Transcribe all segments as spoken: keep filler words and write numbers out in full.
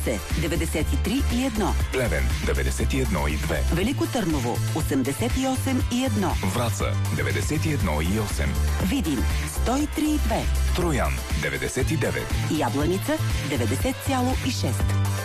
деветдесет и три и едно. Плевен деветдесет и едно и две. Велико Търново осемдесет и осем и едно. Враца деветдесет и едно и осем. Видин сто и три и две. Троян деветдесет и девет. Ябланица деветдесет цяло и шест.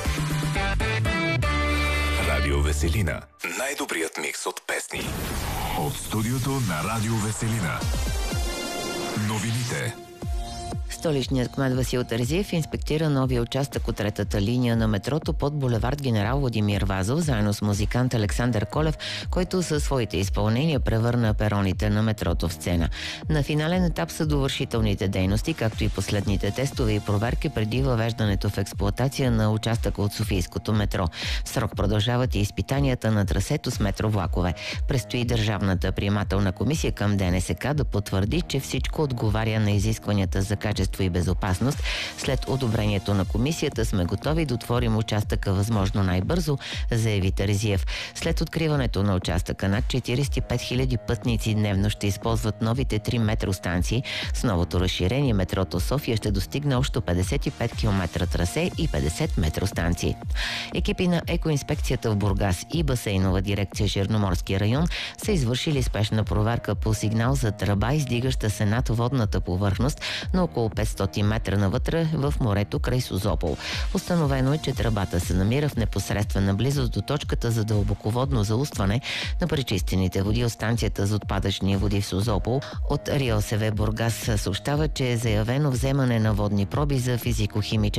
Радио Веселина. Най-добрият микс от песни. От студиото на Радио Веселина. Новините. Столичният кмет Васил Терзиев инспектира новия участък от третата линия на метрото под булевард Генерал Владимир Вазов, заедно с музикант Александър Колев, който със своите изпълнения превърна пероните на метрото в сцена. На финален етап са довършителните дейности, както и последните тестове и проверки преди въвеждането в експлоатация на участъка от Софийското метро. В срок продължават и изпитанията на трасето с метровлакове. Предстои Държавната приемателна комисия към ДНСК да потвърди, че всичко отговаря на изискванията за качество и безопасност. След одобрението на комисията сме готови да отворим участъка възможно най-бързо, заяви Терзиев. След откриването на участъка над четиридесет и пет хиляди пътници дневно ще използват новите три метростанции. С новото разширение метрото София ще достигне общо петдесет и пет километра трасе и петдесет метростанции. Екипи на екоинспекцията в Бургас и басейнова дирекция Черноморски район са извършили спешна проверка по сигнал за тръба, издигаща се над водната повърхност на около петстотин метра навътре в морето край Созопол. Установено е, че тръбата се намира в непосредствена близост до точката за дълбоководно заустване на пречистените води от станцията за отпадъчни води в Созопол. От РИОСВ Бургас съобщава, че е заявено вземане на водни проби за физико-химичен